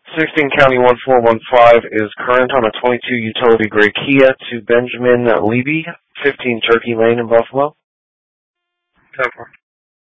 16 County 1415 is current on a 22 utility gray Kia to Benjamin Levy, 15 Turkey Lane in Buffalo. 10-4.